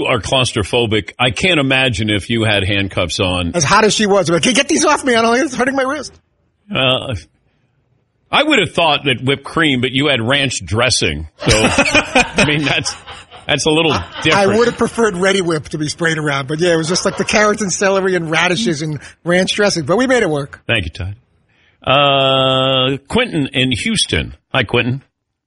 are claustrophobic, I can't imagine if you had handcuffs on. As hot as she was, like, get these off me. It's hurting my wrist. I would have thought that whipped cream, but you had ranch dressing. So, I mean, that's a little different. I would have preferred Ready Whip to be sprayed around. But, yeah, it was just like the carrots and celery and radishes and ranch dressing. But we made it work. Thank you, Todd. Quentin in Houston. Hi, Quentin.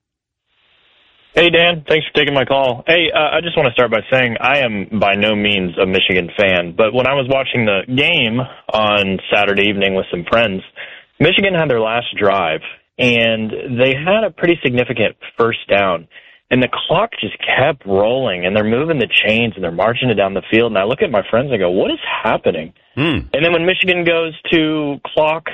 Hey, Dan. Thanks for taking my call. Hey, I just want to start by saying I am by no means a Michigan fan, but when I was watching the game on Saturday evening with some friends, Michigan had their last drive, and they had a pretty significant first down, and the clock just kept rolling, and they're moving the chains, and they're marching it down the field, and I look at my friends and I go, what is happening? And then when Michigan goes to clock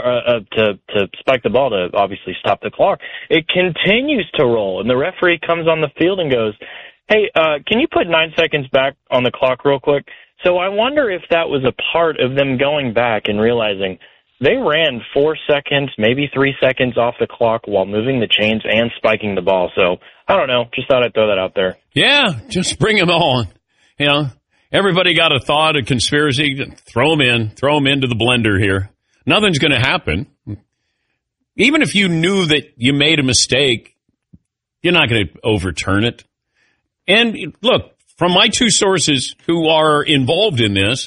to spike the ball to obviously stop the clock, it continues to roll, and the referee comes on the field and goes, hey, can you put 9 seconds back on the clock real quick? So I wonder if that was a part of them going back and realizing they ran 4 seconds, maybe 3 seconds off the clock while moving the chains and spiking the ball. So I don't know. Just thought I'd throw that out there. Yeah, just bring them on. You know, everybody got a thought, a conspiracy. Throw them into the blender here. Nothing's going to happen. Even if you knew that you made a mistake, you're not going to overturn it. And look, from my two sources who are involved in this,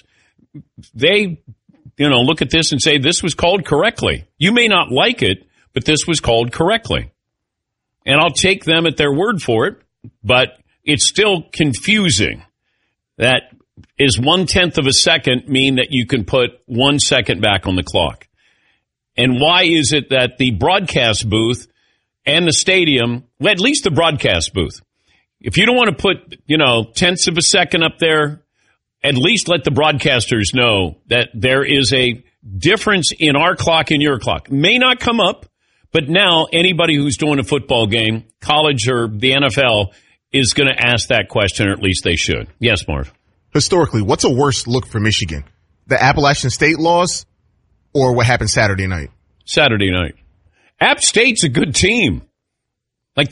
they, look at this and say this was called correctly. You may not like it, but this was called correctly. And I'll take them at their word for it, but it's still confusing. That is 1/10 of a second mean that you can put 1 second back on the clock. And why is it that the broadcast booth and the stadium, well, at least the broadcast booth, if you don't want to put, tenths of a second up there, at least let the broadcasters know that there is a difference in our clock and your clock. May not come up, but now anybody who's doing a football game, college or the NFL, is going to ask that question, or at least they should. Yes, Marv. Historically, what's a worse look for Michigan? The Appalachian State loss or what happened Saturday night? Saturday night. App State's a good team. Like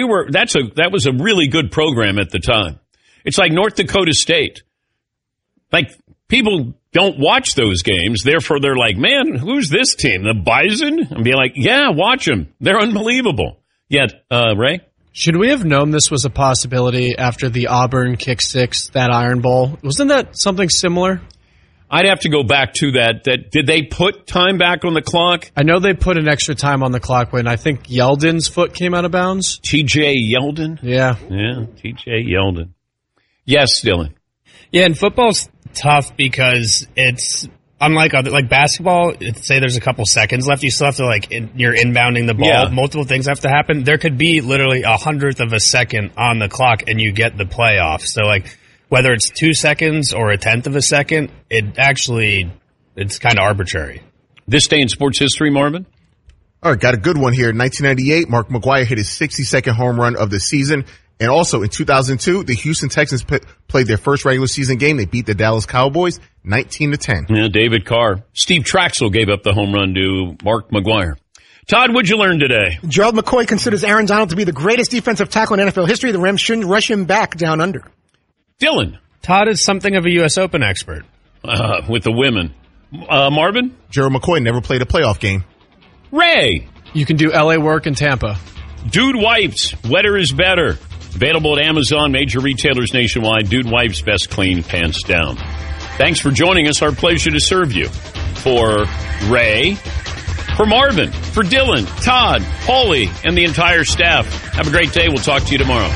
that was a really good program at the time. It's like North Dakota State. Like, people don't watch those games, therefore they're like, man, who's this team? The Bison? And be like, yeah, watch them. They're unbelievable. Yet, Ray? Should we have known this was a possibility after the Auburn kick six, that Iron Bowl? Wasn't that something similar? I'd have to go back to that. Did they put time back on the clock? I know they put an extra time on the clock when I think Yeldon's foot came out of bounds. T.J. Yeldon? Yeah, T.J. Yeldon. Yes, Dylan. Yeah, and football's tough because it's unlike basketball. Say there's a couple seconds left, you still have to you're inbounding the ball. Yeah. Multiple things have to happen. There could be literally 100th of a second on the clock, and you get the playoff. So whether it's 2 seconds or 1/10 of a second, it's kind of arbitrary. This day in sports history, Marvin. All right, got a good one here. In 1998, Mark McGwire hit his 62nd home run of the season. And also in 2002, the Houston Texans played their first regular season game. They beat the Dallas Cowboys 19-10. Yeah, David Carr. Steve Traxel gave up the home run to Mark McGwire. Todd, what'd you learn today? Gerald McCoy considers Aaron Donald to be the greatest defensive tackle in NFL history. The Rams shouldn't rush him back down under. Dylan. Todd is something of a U.S. Open expert. With the women. Marvin? Gerald McCoy never played a playoff game. Ray. You can do L.A. work in Tampa. Dude Wipes. Wetter is better. Available at Amazon, major retailers nationwide. Dude Wipes, best clean, pants down. Thanks for joining us. Our pleasure to serve you. For Ray, for Marvin, for Dylan, Todd, Paulie, and the entire staff. Have a great day. We'll talk to you tomorrow.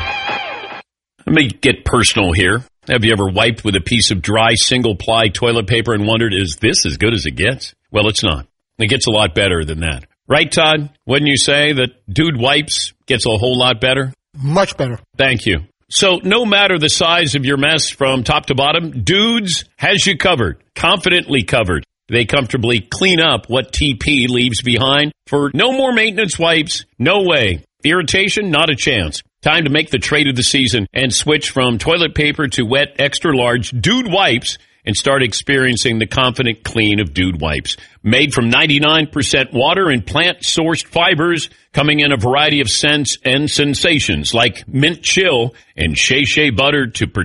Let me get personal here. Have you ever wiped with a piece of dry single-ply toilet paper and wondered, is this as good as it gets? Well, it's not. It gets a lot better than that. Right, Todd? Wouldn't you say that Dude Wipes gets a whole lot better? Much better. Thank you. So no matter the size of your mess from top to bottom, Dudes has you covered, confidently covered. They comfortably clean up what TP leaves behind. For no more maintenance wipes, no way. Irritation, not a chance. Time to make the trade of the season and switch from toilet paper to wet, extra large Dude Wipes and start experiencing the confident clean of Dude Wipes. Made from 99% water and plant-sourced fibers, coming in a variety of scents and sensations like mint chill and shea butter to protect